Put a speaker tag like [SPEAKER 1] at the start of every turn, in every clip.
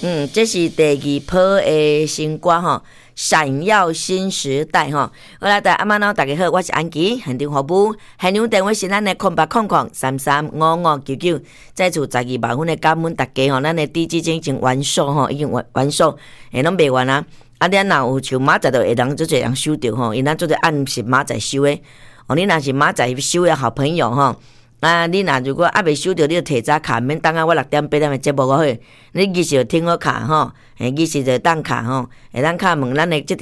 [SPEAKER 1] 这是第2波的新歌吼，闪耀新时代吼。好啦，大家好，我是安琪，现场服务，现场电话是咱的0800335599，再次12万分的感恩大家吼，咱的地基已经完售吼，已经完售，拢卖完啊。啊，你若有像马仔就会人做侪人收到吼，因咱做者按时马仔收的。哦，你若是马仔收的好朋友吼。啊！你若如果还未收到，你就提早卡，免等啊！我6点8点的节目我会，你其实就听我卡吼，其实就当卡吼，咱卡问咱的即个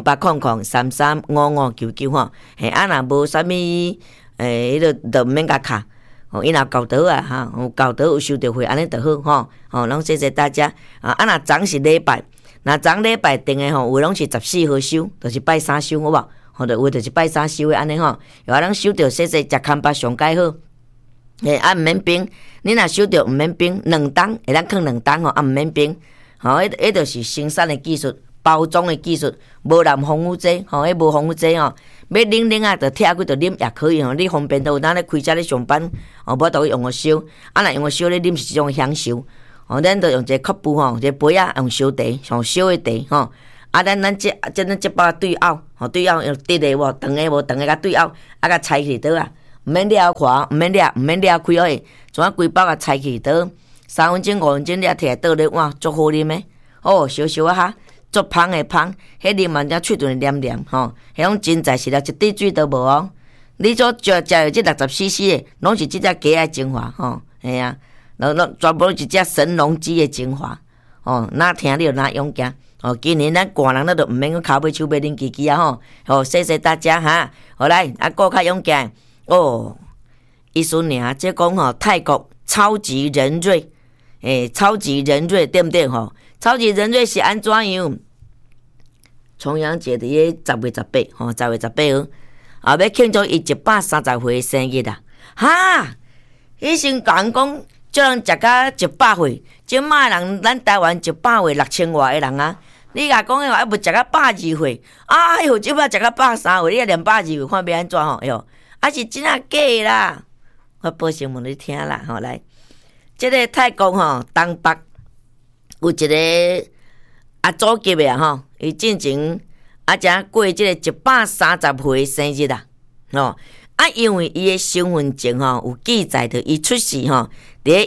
[SPEAKER 1] 0800335599吼，啊若无啥物迄个就免甲卡，伊若搞倒啊哈，有搞倒有收到会，安尼就好吼，拢谢谢大家啊！若昨是礼拜，若昨礼拜定的吼，有拢是14号收，就是拜三收好无？吼，就有就是拜三收的安尼吼，有咱收到谢谢食康巴上介好。毋免冰，你若收到毋免冰，2档会咱放2档吼，毋免冰，吼，迄就是生产的技术、包装的技术，无含防腐剂，吼，迄无防腐剂吼，要啉啊，就拆开就啉也可以吼，你方便都有咱咧开车咧上班，哦，无就用个烧，啊，若用个烧咧啉是一种享受，哦，咱就用一个cup布吼，一个杯仔用烧茶，上烧的茶吼，啊，咱这包对凹，吼，对凹用直的无，长的无，长的甲对凹，啊，甲裁起倒啊。毋免了看，毋免了开开，怎啊规包甲拆起倒，3分钟5分钟了摕来倒咧碗，足好啉诶。哦，烧烧啊哈，足芳诶芳，迄啉完才喙唇黏黏吼，迄种真材实料，一滴水都无哦。你所食的这60cc 诶，拢是即只鸡诶精华吼，嘿啊，全部一只神农鸡诶精华，哦，哪听你就哪勇敢。哦，今年咱寒人咱都毋免去骹尾手买恁机器啊吼，哦，谢谢大家哈，好来，啊，个较勇敢。哦，意思尔，即讲吼，泰国超级人瑞，超级人瑞对毋对吼？超级人瑞是安怎样？重阳节伫个10月18吼，10月18号，啊要庆祝伊130岁生日啦！哈，伊先讲叫人食到100岁，即卖人咱台湾100岁6000外个人啊！你甲讲话还无食到120岁，哎哟，即摆食到130岁，你啊连120岁看要安怎吼？哎哟！啊是真啊假啦！我报新闻你听啦，吼来，即个泰国吼东北有一个阿祖级的吼，伊进前才过即个130岁生日啦，吼因为伊的身份证吼有记载着伊出世吼，伫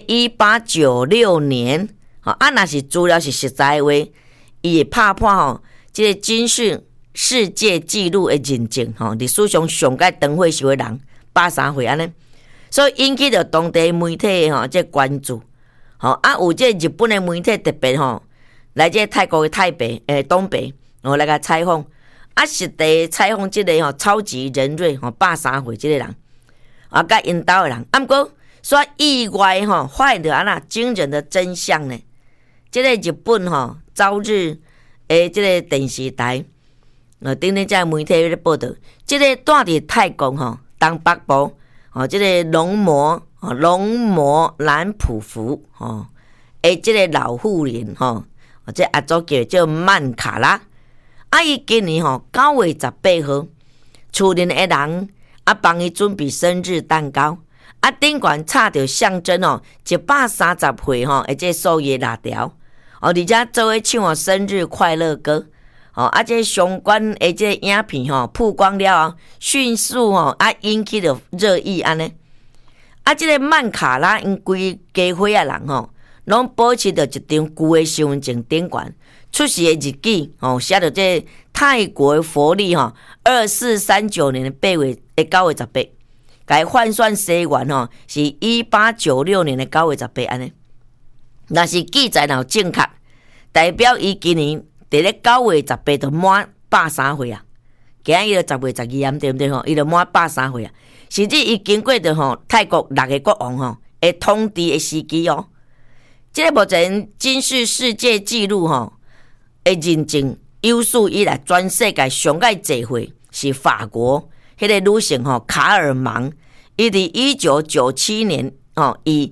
[SPEAKER 1] 1896年，若是资料是实在话，伊会拍破吼，即个军事世界纪录的认证吼，历史上上届长岁数的人83岁安尼，所以引起着当地媒体吼即关注。吼有即日本的媒体特别吼来即泰国的台北东北，来甲采访，实地采访即个吼超级人瑞吼83岁即个人，甲因兜的人，毋过所意外吼发现着那惊人的真相呢。即个日本吼朝日即个电视台。顶日才媒体咧报道，即个住伫泰国吼东北部吼，即个龙摩兰普福吼，即个老妇人吼，即阿祖叫曼卡拉，伊今年吼9月18号，厝里的人帮伊准备生日蛋糕，顶悬插着象征哦130岁吼，即数字蜡条，而且做伙唱生日快乐歌。这相关的这影片吼曝光了后，迅速吼引起了热议安尼。这个曼卡拉因规家伙啊人吼，拢保持着一张旧的身份证顶悬，出世的日期吼写着这泰国佛历吼2439年8月9月18，该换算西元吼是1896年9月18安尼。若是记载若正确，代表伊今年。伫咧9月18就满83岁啊，今日就10月12暗对不对吼？伊就满83岁啊，甚至伊经过着吼泰国6个国王吼的统治的时期哦。即个目前金世界纪录吼的认证有史以来全世界上界济岁是法国迄个女性吼卡尔芒，伊伫1997年吼以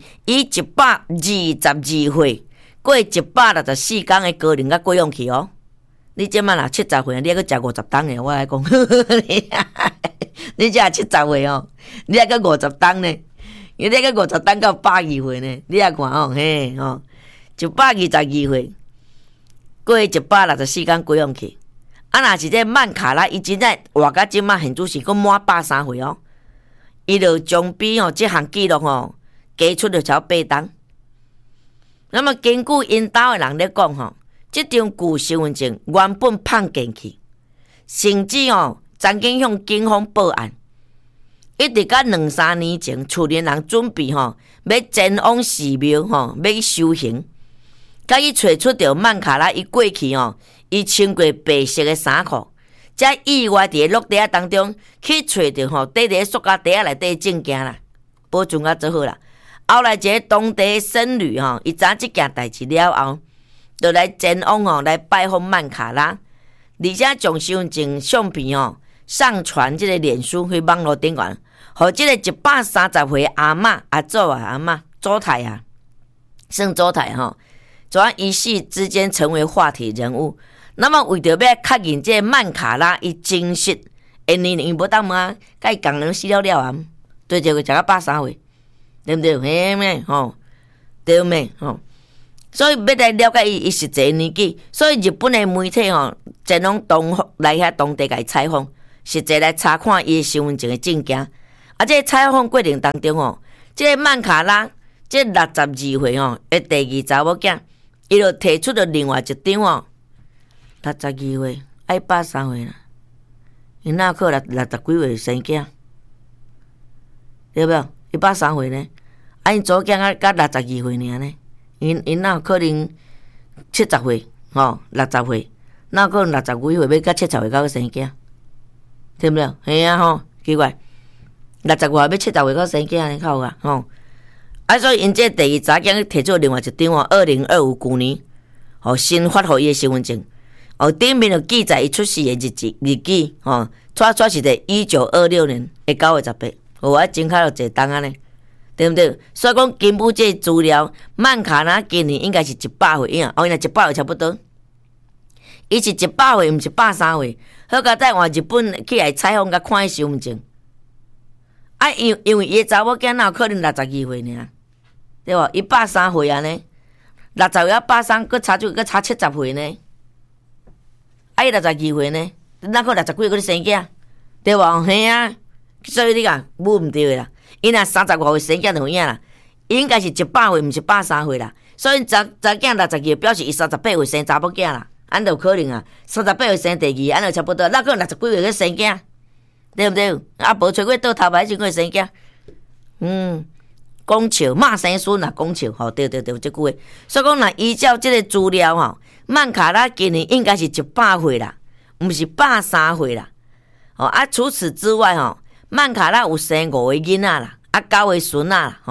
[SPEAKER 1] 122岁。过164天的高龄甲过用去哦，你即摆若70岁，你还阁食50档呢？我来讲，你只70岁哦，你还阁50档呢？你还阁50档到120岁呢？你来看哦，嘿哦，122岁， 过164天归用去。若是这曼卡拉，伊真正活到即马，现主是佫满103岁哦。伊就将比即项纪录加出了超8档。那么根据因兜的人咧讲即张旧身份证原本放进去，甚至曾经向警方报案，一直到2-3年前，厝里人准备要前往寺庙要去修行，甲伊找出着曼卡拉伊过去伊穿过白色的衫裤，才意外伫落地当中去找着缀伫塑胶袋内底证件啦，保存啊做好啦。后来一个当地僧侣伊知即件代志了后，就来前往来拜访曼卡拉，而且将身份证相片上传即个脸书去网络顶端，互即个130岁阿嬷阿祖阿嬷祖太啊，算祖太就一夕之间成为话题人物。那么为着要确认这曼卡拉伊真实的年龄，无当嘛，甲伊共人死了啊，对这个食到103岁，对不对？嘿咩对咩所以要来了解伊实际年纪，所以日本的媒体前往来遐当地甲伊采访，实际来查看伊身份证的证件。这采访过程当中这曼卡拉这62岁的第2查某囝，伊就提出了另外一张62岁爱103岁啦，伊哪可能60几岁生囝，对不对？伊103岁呢，因祖囝甲62岁尔呢，因哪有可能70岁60岁，哪可能60几岁要甲70岁才生囝，对不对？嘿啊奇怪，60岁要70岁才生囝呢，靠啊所以因这第2查囝提出另外一张2025旧年新发互伊的身份证。顶面就记载伊出世的日期，撮是伫1926年9月18，我真卡有一档呢，对不对？所以讲根据这资料，曼卡拉今年应该是100岁，因为100岁差不多，伊是100岁，毋是103岁。好佳在换日本去来采访甲看伊身份证，因为伊的查某囝哪有可能62岁呢？对无？伊103岁啊呢，60岁啊103，佫差70岁呢？伊62岁呢，哪可60几岁生囝，对无？嘿啊，所以你讲母毋对啦，伊若30外岁生囝就有影啦，应该是100岁，毋是103岁啦。所以查囝62岁，表示伊38岁生查某囝啦，安就可能啊，38岁生第2，安就差不多，哪可能60几岁去生囝，对不对？无找过倒头排先去生囝，讲笑骂生孙啦，讲笑对，即句话。所以讲若依照即个资料曼卡拉今年应该是100岁啦，毋是103岁啦。除此之外曼卡拉有生5个囡仔啦，9个孙仔啦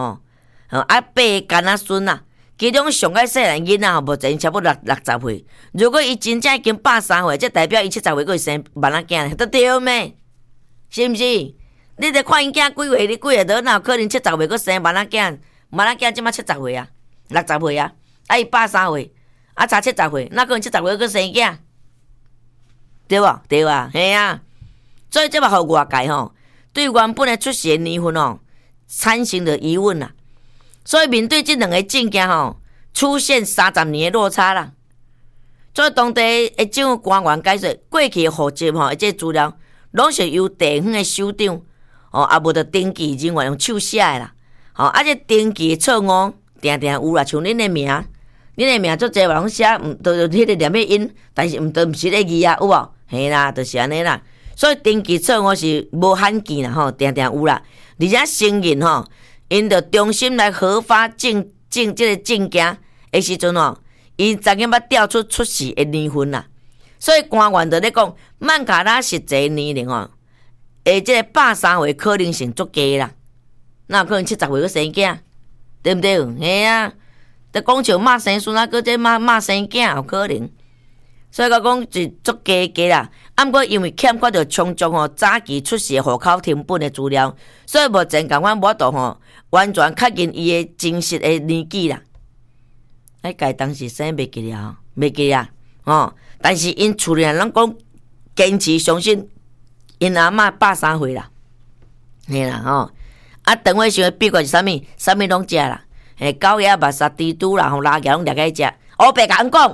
[SPEAKER 1] 8个干仔孙啦。其中上个细汉囡仔目前差不多60岁。如果伊真正已经103岁，这代表伊70岁会生万仔囝，都对咩？是毋是？你得看因囝几岁，你几岁倒哪有可能70岁佫生万仔囝？万仔囝即马70岁啊，60岁啊，伊103岁。差70岁，哪可能70岁佫生囝？对无？对啊，嘿啊。所以这嘛，互外界对原本的出世年份产生了疑问啦。所以面对这2个证件出现30年的落差啦。所以当地的政府官员解说，过去的户籍这资料拢是由地方的首长也无得登记人员用手写的啦。这登记的错误定定有啦，像恁的名。恁的名足济嘛，拢写都迄个念迄音，但是都毋是咧字啊，有无？嘿啦，就是安尼啦。所以登记错误是无罕见啦，定定有啦。而且承认因着中心来核发即个证件的时阵因曾经捌调出世的年份啦。所以官员就咧讲，曼卡拉实际年龄即个103岁可能性足低啦，哪有可能70岁去生囝？对不对？嘿啊。在讲笑骂生孙啊，搁这骂生囝有可能，所以讲是足假啦。毋过因为欠缺着充足早期出世户口成本的资料，所以目前共款无法度完全确认伊的真实的年纪啦。家当时生袂记了，袂记啊但是因厝里人讲坚持相信因阿嬷103岁啦，嘿啦等位想秘诀是啥物？啥物拢食啦。狗仔、目沙猪肚啦，拉鸡拢掠起食。我白甲讲，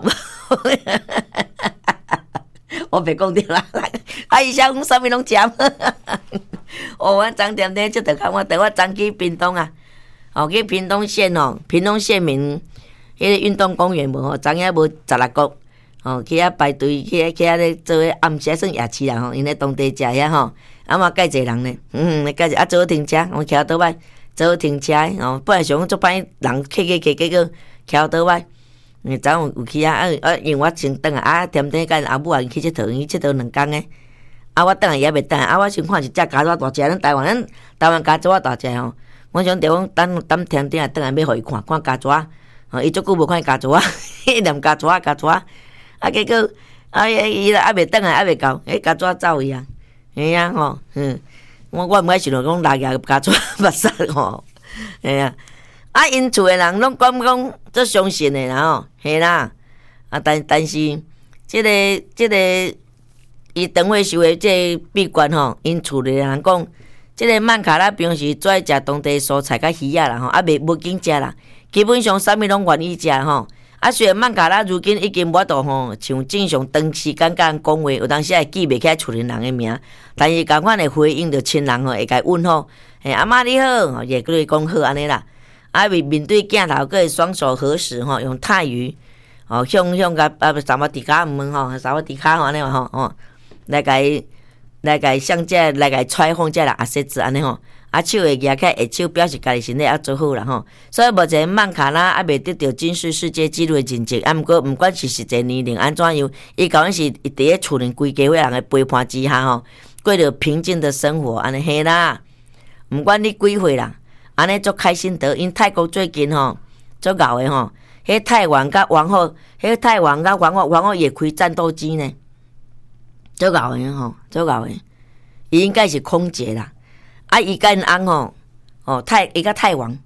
[SPEAKER 1] 我别讲对啦，伊啥讲啥物拢食。我昨点咧即条工，我昨去屏东啊，去屏东县屏东县民迄个运动公园无昨下无16个。去遐排队，去遐咧做暗时算夜市啦因咧当地食遐嘛介济人咧，介济做好停车，我徛倒摆，做好停车本来想做歹人去，结果徛倒摆，昨有去因为我先转踮底甲阿母去佚佗2工诶，我转来也袂转我先看是只家蛇大只，咱台湾家蛇大只我想着讲等天顶转来要互伊看家蛇，伊足久无看家蛇伊念家蛇。结果伊也袂转来，也袂到，家蛇走去啊，嘿啊我毋爱想着讲拉个家蛇目屎嘿啊，因厝诶人拢讲做相信诶啦嘿啦，但是即个伊长尾寿诶即闭关因厝里人讲，即个曼卡拉平时最爱食当地蔬菜甲鱼啦袂无紧食啦，基本上啥物拢愿意食虽然曼卡拉如今已经无度像正常长时间甲人讲话，有当时会记袂起来厝里人诶名，但是共款会回应着亲人会甲伊问候，阿妈你好，也过来讲好安尼啦。面对镜头，佫会双手合十用泰语向甲萨瓦迪卡毋问萨瓦迪卡安尼来甲伊向遮来甲伊采访遮啦阿说字安尼手会举起来，下手表示家己身体做好啦所以目前曼卡拉未得到金氏世界纪录的认证，毋过毋管是实际年龄安怎样，伊讲是伫咧厝里规家伙人的陪伴之下过着平静的生活安尼嘿啦。毋管你几岁啦，安尼足开心得，因泰国最近足敖的迄泰王甲王后，王后也开战斗机呢，足敖的足敖的，伊应该是空姐啦。伊甲因翁伊甲泰王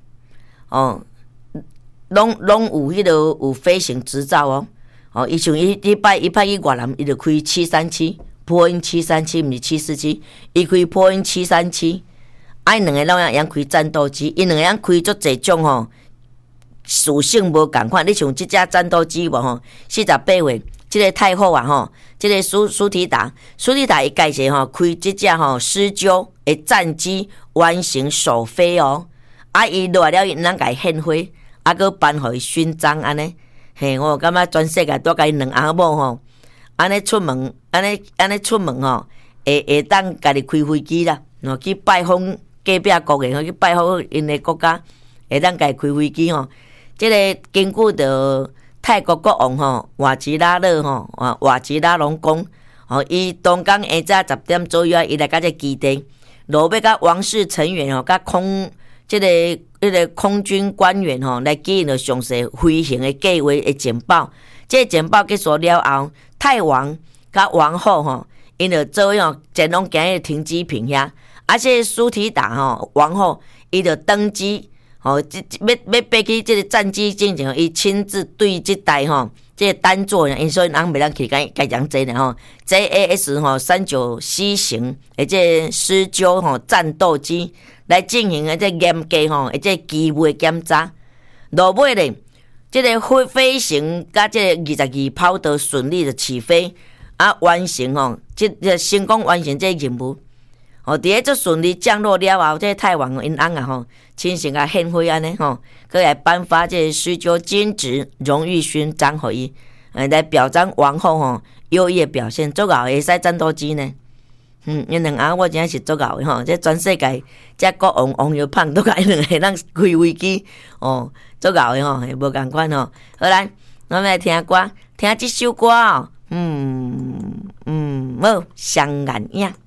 [SPEAKER 1] 拢有迄落有飞行执照伊像伊派去越南，伊就开737波音737，毋是747，伊开波音737，因两个拢会开战斗机，因两个开足侪种属性无共款。你像即只战斗机无48月，即个太后即个苏提达伊介绍开即只狮鹫的战机完成首飞伊落来了，因咱甲伊献花，佮颁互伊勋章安尼。嘿，我感觉全世界都甲因两阿某安尼出门，安尼出门会当家己开飞机啦，去拜访隔壁国的，去拜访因的国家，会当家己开飞机即个根据着泰国国王瓦吉拉隆讲伊当天下早10点左右伊来到这基地，落尾甲王室成员甲迄个空军官员来给因着详细飞行的计划的简报。这简报结束了后，泰王甲王后因着做前往今日停机坪遐，这苏提达王后伊着登机。要飞去这个战机进前，伊亲自对这台这个单座，因所以人袂当去甲讲这呢JAS 39C 型的这狮鹫战斗机来进行的这严格这机务的检查。落尾咧，这个飞行甲这个22跑道顺利的起飞，完成成功完成这个任务。伫咧足顺利降落了后，这泰王因翁亲身甲献花安尼佮来颁发这狮鹫金质荣誉勋章互伊，来表彰王后优异的表现。足敖会使战斗机呢，因两翁我真是足敖的这全世界这国王油胖都甲因两个人开飞机足敖的无共款好来，我们来听歌，听这首歌好，相眼影。